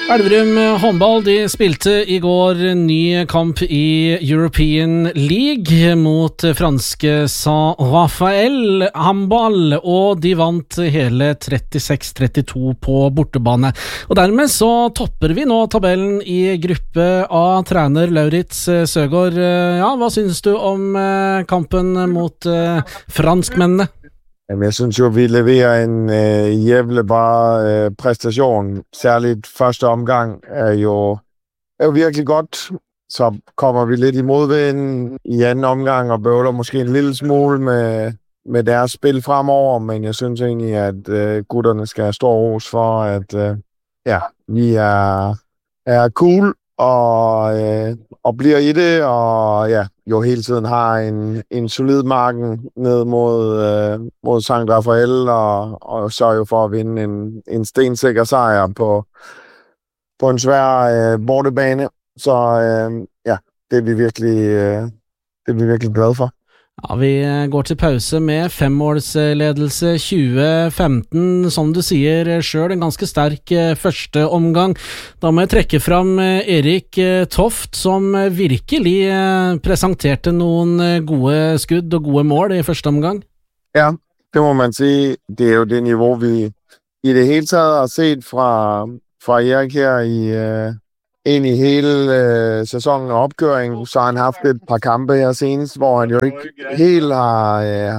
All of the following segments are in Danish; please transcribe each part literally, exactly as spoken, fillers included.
Elverum håndball, de spilte i går ny kamp i European League mot franske Saint-Raphael Handball, og de vant hele trettiseks trettito på bortebane. Og dermed så topper vi nå tabellen i gruppe A. Trener Lauritz Søgaard, ja, hva synes du om kampen mot franskmennene? Jamen, jeg synes jo, vi leverer en øh, jævle bare øh, præstation. Særligt første omgang er jo, er jo virkelig godt. Så kommer vi lidt i modvind i anden omgang og bøvler måske en lille smule med, med deres spil fremover. Men jeg synes egentlig, at øh, gutterne skal have stor ros for, at øh, ja, vi er, er cool og, øh, og bliver i det. Og ja, jo hele tiden har en, en solid marken ned mod, øh, mod Sankt Raphael, og, og sørger jo for at vinde en, en stensikker sejr på, på en svær øh, bortebane. Så øh, ja, det er vi virkelig, øh, det er vi virkelig glade for. Ja, vi går til pause med femmålsledelse tyve femten, som du sier selv, en ganske sterk første omgang. Da må jeg trekke frem Erik Toft, som virkelig presenterte noen gode skudd og gode mål i første omgang. Ja, det må man sige. Det er jo det niveau, vi i det hele taget har set fra, fra Erik her i... ind i hele øh, sæsonen og opgøringen, så har han haft et par kampe her senest, hvor han jo ikke helt har øh,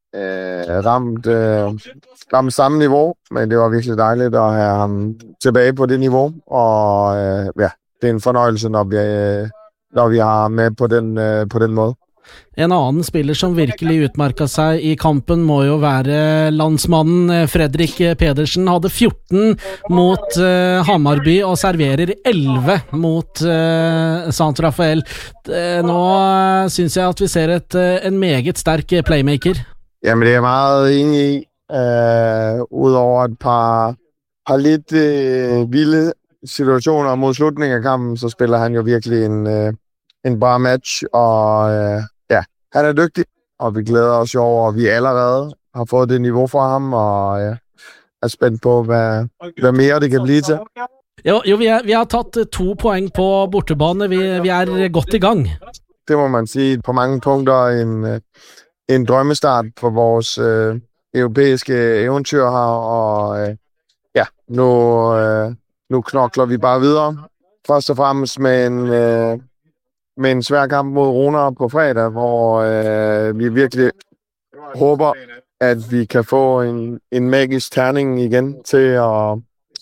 øh, ramt, øh, ramt samme niveau, men det var virkelig dejligt at have ham tilbage på det niveau, og øh, ja, det er en fornøjelse, når vi, øh, når vi har med på den, øh, på den måde. En annen spiller som virkelig utmarka seg i kampen må jo være landsmannen Fredrik Pedersen. Hadde fjorten mot uh, Hammarby og serverer elleve mot uh, Saint-Raphael. Nå uh, synes jeg at vi ser et, uh, en meget sterk playmaker. Jamen det er jeg meget enig i. Uh, Udover et par, par lidt uh, vilde situationer mod slutningen af kampen, så spiller han jo virkelig en, uh, en bra match, og uh, ja, han er dygtig, og vi glæder os jo over, at vi allerede har fået det niveau fra ham, og ja, er spændt på, hvad, hvad mere det kan blive til. Jo, jo vi, er, vi har taget to point på bortebane. Vi, vi er godt i gang. Det må man sige. På mange punkter en, en drømmestart for vores øh, europæiske eventyr her, og øh, ja, nu, øh, nu knokler vi bare videre. Først og fremmest med en... Øh, med en svær kamp mod Rona på fredag, hvor øh, vi virkelig håber, at vi kan få en, en magisk terning igen til at,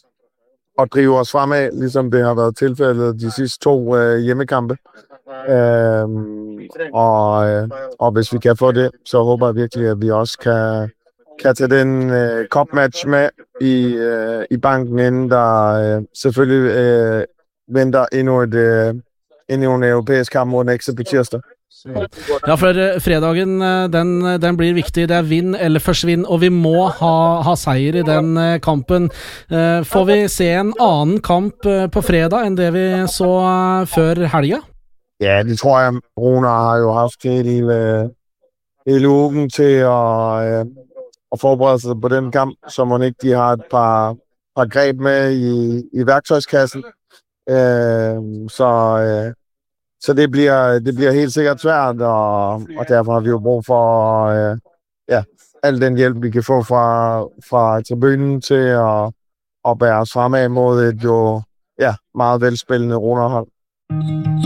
at drive os fremad, ligesom det har været tilfældet de sidste to øh, hjemmekampe. Øh, og, øh, og hvis vi kan få det, så håber jeg virkelig, at vi også kan, kan tage den øh, cup-match med i, øh, i banken, inden der øh, selvfølgelig øh, venter endnu et... Øh, ind i en europæisk kamp mod Nexe på tirsdag. Ja, for fredagen, den, den blir viktig. Det er vinn eller forsvinn, og vi må ha, ha seier i den kampen. Får vi se en annen kamp på fredag enn det vi så før helga? Ja, det tror jeg. Rona har jo haft hele, hele ugen til at, at forberede sig på den kamp, så må ikke de har et par, par greb med i, i værktøjskassen. Øh, så øh, så det bliver det bliver helt sikkert svært, og, og derfor har vi jo brug for øh, ja, al den hjælp vi kan få fra fra tribunen til at, at bære os fremad mod et jo ja, meget velspillende Rona-hold.